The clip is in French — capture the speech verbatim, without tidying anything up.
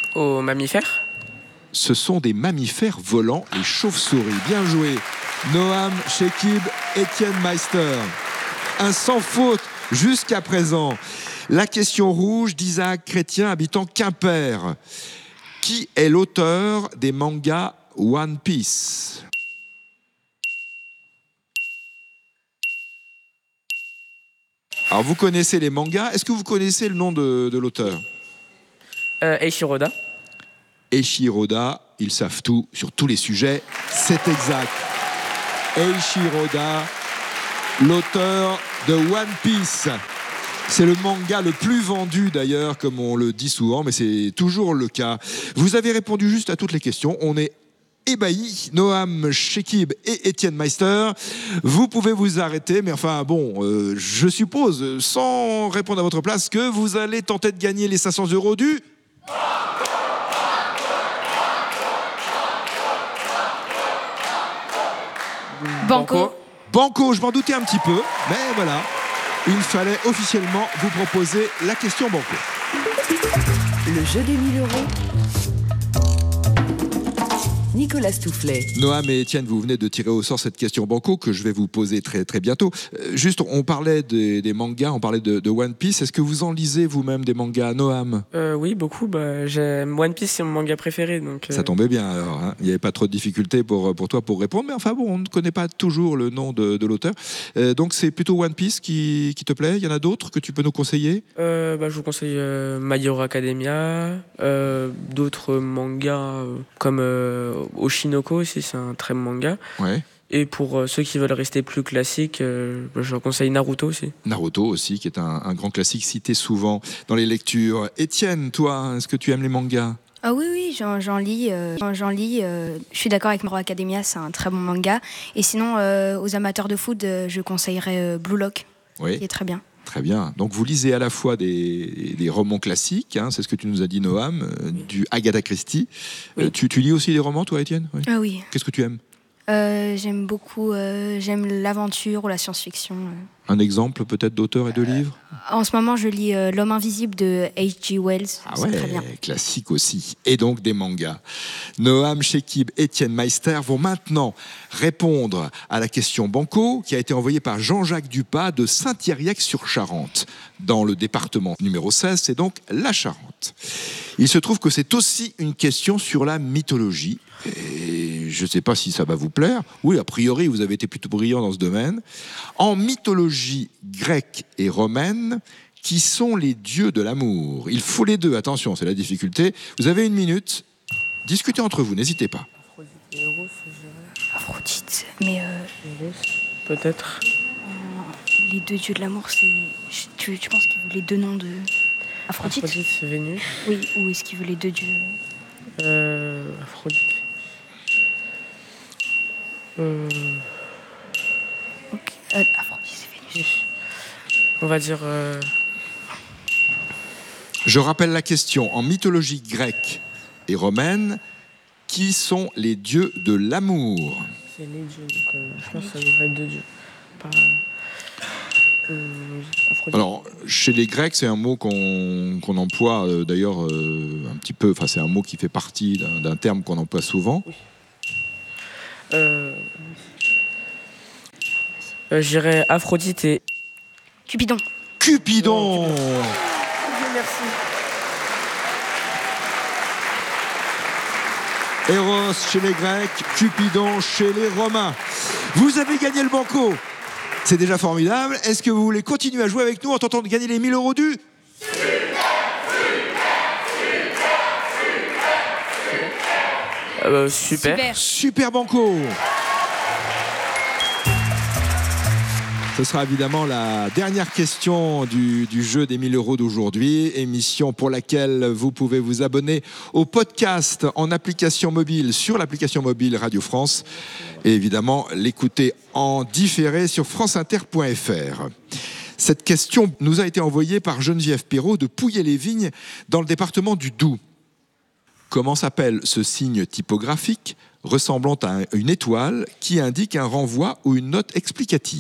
Aux mammifères. Ce sont des mammifères volants, les chauves-souris. Bien joué, Noam Chekib, Étienne Meister. Un sans faute jusqu'à présent. La question rouge d'Isaac Chrétien, habitant Quimper. Qui est l'auteur des mangas One Piece ? Alors, vous connaissez les mangas. Est-ce que vous connaissez le nom de, de l'auteur ? euh, Eiichiro Oda. Eiichiro Oda, ils savent tout sur tous les sujets. C'est exact. Eiichiro Oda, l'auteur de One Piece. C'est le manga le plus vendu d'ailleurs, comme on le dit souvent, mais c'est toujours le cas. Vous avez répondu juste à toutes les questions. On est ébahis, Noam Chekib et Étienne Meister. Vous pouvez vous arrêter, mais enfin bon, euh, je suppose, sans répondre à votre place, que vous allez tenter de gagner les cinq cents euros du... Banco. Banco, je m'en doutais un petit peu, mais voilà, il fallait officiellement vous proposer la question Banco. Le jeu des mille euros. Nicolas Stoufflet. Noam et Étienne, vous venez de tirer au sort cette question Banco que je vais vous poser très, très bientôt. Euh, juste, on parlait des, des mangas, on parlait de, de One Piece. Est-ce que vous en lisez vous-même des mangas, Noam ? Euh, oui, beaucoup. Bah, j'aime One Piece, c'est mon manga préféré. Donc, euh... Ça tombait bien alors, hein. Il n'y avait pas trop de difficultés pour, pour toi pour répondre, mais enfin bon, on ne connaît pas toujours le nom de, de l'auteur. Euh, donc c'est plutôt One Piece qui, qui te plaît ? Il y en a d'autres que tu peux nous conseiller ? euh, bah, Je vous conseille euh, My Hero Academia, euh, d'autres mangas euh, comme euh, Oshinoko aussi, c'est un très bon manga. Ouais. Et pour euh, ceux qui veulent rester plus classiques, euh, bah, je leur conseille Naruto aussi. Naruto aussi, qui est un, un grand classique cité souvent dans les lectures. Étienne, toi, est-ce que tu aimes les mangas ? Ah oui, oui, j'en, j'en lis. Euh, j'en lis euh, je suis d'accord avec My Hero Academia, c'est un très bon manga. Et sinon, euh, aux amateurs de foot, euh, je conseillerais euh, Blue Lock, Oui. qui est très bien. Très bien. Donc vous lisez à la fois des, des romans classiques, hein, c'est ce que tu nous as dit, Noam, euh, du Agatha Christie. Oui. Euh, tu, tu lis aussi des romans, toi, Étienne ? Oui. Ah oui. Qu'est-ce que tu aimes ? Euh, j'aime beaucoup, euh, j'aime l'aventure ou la science-fiction. euh. Un exemple peut-être d'auteur et de livre ? En ce moment, je lis euh, L'Homme Invisible de H G Wells. Ah c'est ouais, très bien. classique aussi. Et donc des mangas. Noam Chekib, Étienne Meister vont maintenant répondre à la question Banco qui a été envoyée par Jean-Jacques Dupas de Saint-Yrieix-sur-Charente. Dans le département numéro seize, c'est donc la Charente. Il se trouve que c'est aussi une question sur la mythologie. Et je ne sais pas si ça va vous plaire. Oui, a priori, vous avez été plutôt brillant dans ce domaine. En mythologie grecque et romaine, qui sont les dieux de l'amour ? Il faut les deux, attention, c'est la difficulté. Vous avez une minute. Discutez entre vous, n'hésitez pas. Aphrodite, mais euh, Peut-être. les deux dieux de l'amour, c'est. Tu, tu penses qu'il veut les deux noms de. Aphrodite, Aphrodite, c'est Vénus. Oui, ou est-ce qu'il veut les deux dieux Euh, Aphrodite. Euh, Ok. Euh, Aphrodite, c'est Vénus. on va dire. Euh, Je rappelle la question. En mythologie grecque et romaine, qui sont les dieux de l'amour ? c'est les dieux. Donc, euh, je pense que ça devrait être deux dieux. Pas. Euh, Aphrodite. Alors, chez les Grecs, c'est un mot qu'on qu'on emploie euh, d'ailleurs euh, un petit peu. Enfin, c'est un mot qui fait partie d'un d'un terme qu'on emploie souvent. Euh, euh, je dirais Aphrodite et. Cupidon. Cupidon. Merci. Eros chez les Grecs, Cupidon chez les Romains. Vous avez gagné le Banco. C'est déjà formidable. Est-ce que vous voulez continuer à jouer avec nous en tentant de gagner les mille euros du... Euh, super. Super. Super Banco. Ce sera évidemment la dernière question du, du jeu des mille euros d'aujourd'hui, émission pour laquelle vous pouvez vous abonner au podcast en application mobile sur l'application mobile Radio France et évidemment l'écouter en différé sur franceinter point f r. Cette question nous a été envoyée par Geneviève Perrault de Pouilly-les-Vignes dans le département du Doubs. Comment s'appelle ce signe typographique ressemblant à une étoile qui indique un renvoi ou une note explicative ?